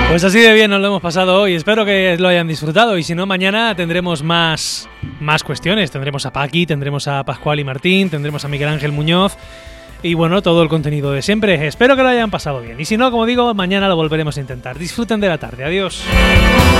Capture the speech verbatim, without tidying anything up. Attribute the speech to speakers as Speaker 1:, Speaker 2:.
Speaker 1: Pues así de bien nos lo hemos pasado hoy. Espero que lo hayan disfrutado. Y si no, mañana tendremos más, más cuestiones. Tendremos a Paqui, tendremos a Pascual y Martín, tendremos a Miguel Ángel Muñoz. Y bueno, todo el contenido de siempre. Espero que lo hayan pasado bien. Y si no, como digo, mañana lo volveremos a intentar. Disfruten de la tarde. Adiós.